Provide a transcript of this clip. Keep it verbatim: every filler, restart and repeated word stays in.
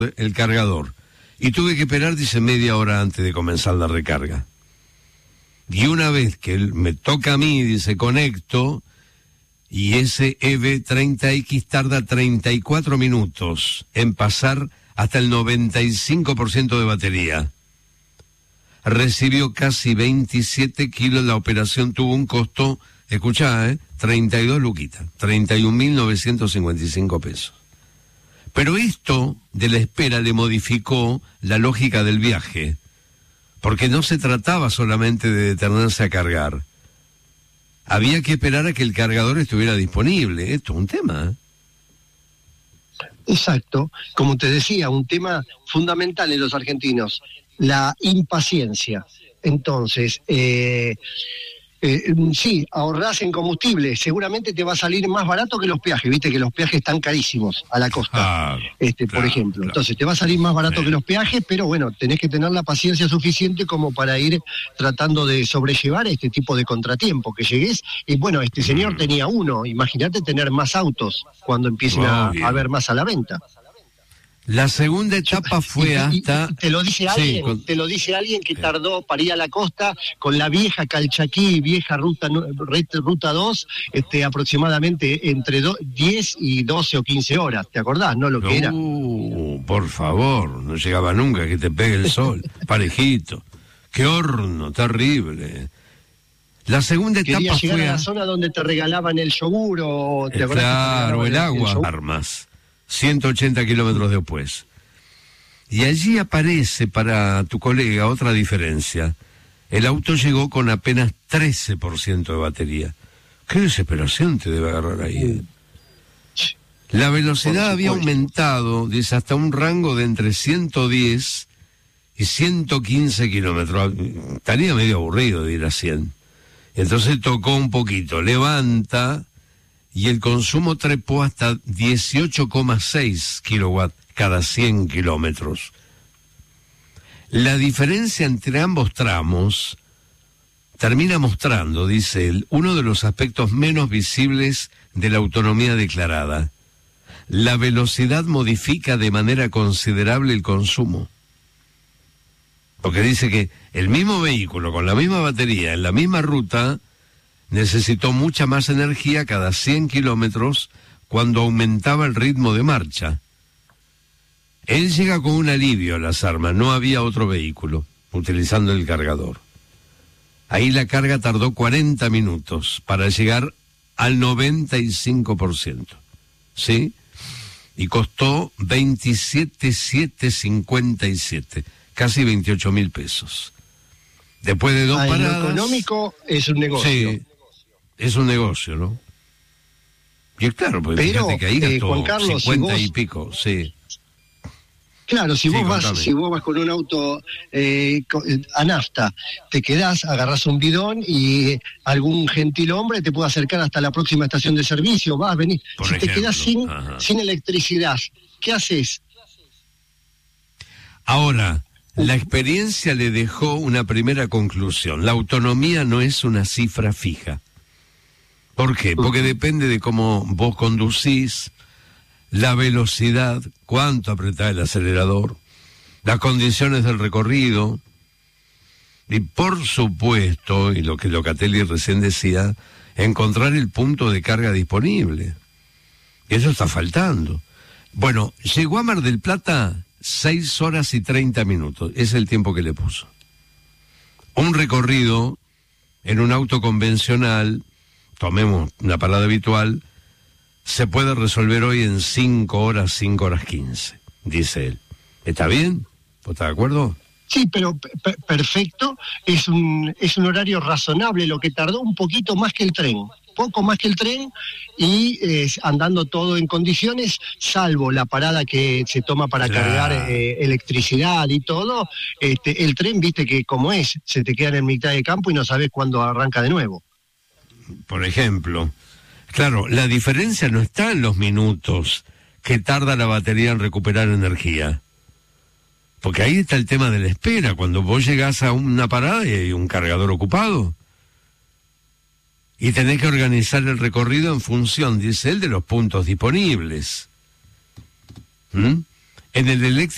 el cargador. Y tuve que esperar, dice, media hora antes de comenzar la recarga. Y una vez que me toca a mí, dice, conecto, y ese E V treinta X tarda treinta y cuatro minutos en pasar hasta el noventa y cinco por ciento de batería. Recibió casi veintisiete kilos, la operación tuvo un costo, escuchá, ¿eh? treinta y dos luquitas, treinta y un mil novecientos cincuenta y cinco pesos. Pero esto de la espera le modificó la lógica del viaje, porque no se trataba solamente de detenerse a cargar. Había que esperar a que el cargador estuviera disponible. Esto es un tema, ¿eh? Exacto. Como te decía, un tema fundamental en los argentinos, la impaciencia. Entonces, eh, eh, sí, ahorrás en combustible, seguramente te va a salir más barato que los peajes, viste que los peajes están carísimos a la costa, ah, este, claro, por ejemplo. Claro. Entonces te va a salir más barato sí. que los peajes, pero bueno, tenés que tener la paciencia suficiente como para ir tratando de sobrellevar este tipo de contratiempo, que llegues, y bueno, este señor mm. tenía uno, imagínate tener más autos cuando empiecen oh, a, a haber más a la venta. La segunda etapa fue hasta... Y, y te lo dice alguien, sí, con... te lo dice alguien que tardó para ir a la costa con la vieja Calchaquí, vieja ruta ruta dos, este, aproximadamente entre do, diez y doce o quince horas, ¿te acordás, no? Lo que uh, era. Por favor, no llegaba nunca que te pegue el sol, parejito. Qué horno, terrible. La segunda etapa Quería llegar fue... a la zona donde te regalaban el yogur o... ¿te acordás? Claro, el agua, el armas. ciento ochenta kilómetros después. Y allí aparece para tu colega otra diferencia. El auto llegó con apenas trece por ciento de batería. Qué desesperación te debe agarrar ahí. La velocidad había aumentado, dice, hasta un rango de entre ciento diez y ciento quince kilómetros. Estaría medio aburrido de ir a cien. Entonces tocó un poquito, levanta... y el consumo trepó hasta dieciocho coma seis kilowatts cada cien kilómetros. La diferencia entre ambos tramos termina mostrando, dice él, uno de los aspectos menos visibles de la autonomía declarada. La velocidad modifica de manera considerable el consumo. Porque dice que el mismo vehículo con la misma batería en la misma ruta necesitó mucha más energía cada cien kilómetros cuando aumentaba el ritmo de marcha. Él llega con un alivio a las armas, no había otro vehículo, utilizando el cargador. Ahí la carga tardó cuarenta minutos para llegar al noventa y cinco por ciento, ¿sí? Y costó veintisiete mil setecientos cincuenta y siete, casi veintiocho mil pesos. Después de dos ah, paradas... Lo económico es un negocio. Sí. Es un negocio, ¿no? Y claro, porque pero, fíjate que ahí gastó eh, Juan Carlos, cincuenta si vos, y pico, sí. Claro, si sí, vos contame. vas, si vos vas con un auto eh, a nafta, te quedás, agarrás un bidón y algún gentil hombre te puede acercar hasta la próxima estación de servicio, vas, venís. Por si ejemplo, te quedás sin, ajá. sin electricidad, ¿qué haces? Ahora, la experiencia le dejó una primera conclusión. La autonomía no es una cifra fija. ¿Por qué? Porque depende de cómo vos conducís, la velocidad, cuánto apretás el acelerador, las condiciones del recorrido, y por supuesto, y lo que Locatelli recién decía, encontrar el punto de carga disponible. Eso está faltando. Bueno, llegó a Mar del Plata seis horas y treinta minutos, es el tiempo que le puso. Un recorrido en un auto convencional, tomemos una parada habitual, se puede resolver hoy en cinco horas, cinco horas quince, dice él. ¿Está bien? ¿Vos estás de acuerdo? Sí, pero p- perfecto, es un, es un horario razonable, lo que tardó un poquito más que el tren, poco más que el tren, y eh, andando todo en condiciones, salvo la parada que se toma para claro. cargar eh, electricidad y todo, este, el tren, viste que como es, se te queda en mitad de campo y no sabes cuándo arranca de nuevo. Por ejemplo, claro, la diferencia no está en los minutos que tarda la batería en recuperar energía. Porque ahí está el tema de la espera, cuando vos llegás a una parada y hay un cargador ocupado. Y tenés que organizar el recorrido en función, dice él, de los puntos disponibles. ¿Mm? En el eléctrico